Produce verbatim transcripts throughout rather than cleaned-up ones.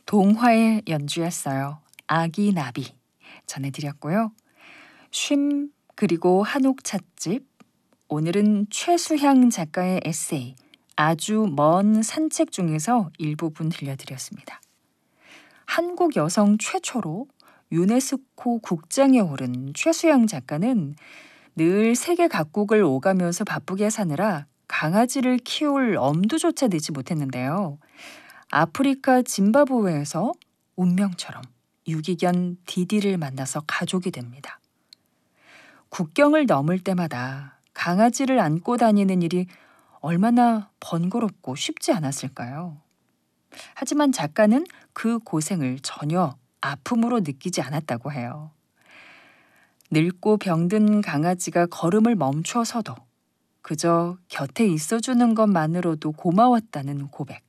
동화의 연주였어요. 아기 나비 전해드렸고요. 쉼 그리고 한옥 찻집, 오늘은 최수향 작가의 에세이 아주 먼 산책 중에서 일부분 들려드렸습니다. 한국 여성 최초로 유네스코 국장에 오른 최수향 작가는 늘 세계 각국을 오가면서 바쁘게 사느라 강아지를 키울 엄두조차 내지 못했는데요. 아프리카 짐바브웨에서 운명처럼 유기견 디디를 만나서 가족이 됩니다. 국경을 넘을 때마다 강아지를 안고 다니는 일이 얼마나 번거롭고 쉽지 않았을까요? 하지만 작가는 그 고생을 전혀 아픔으로 느끼지 않았다고 해요. 늙고 병든 강아지가 걸음을 멈춰서도 그저 곁에 있어주는 것만으로도 고마웠다는 고백.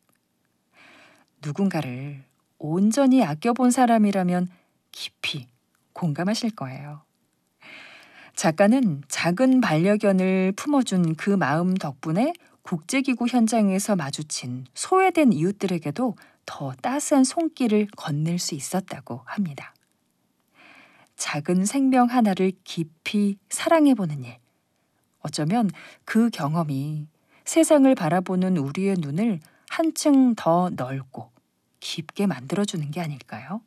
누군가를 온전히 아껴본 사람이라면 깊이 공감하실 거예요. 작가는 작은 반려견을 품어준 그 마음 덕분에 국제기구 현장에서 마주친 소외된 이웃들에게도 더 따스한 손길을 건넬 수 있었다고 합니다. 작은 생명 하나를 깊이 사랑해보는 일. 어쩌면 그 경험이 세상을 바라보는 우리의 눈을 한층 더 넓고 깊게 만들어주는 게 아닐까요?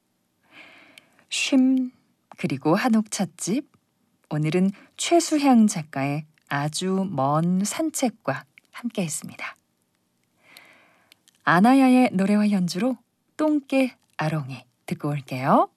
쉼 그리고 한옥 찻집, 오늘은 최수향 작가의 아주 먼 산책과 함께 했습니다. 아나야의 노래와 연주로 똥개 아롱이 듣고 올게요.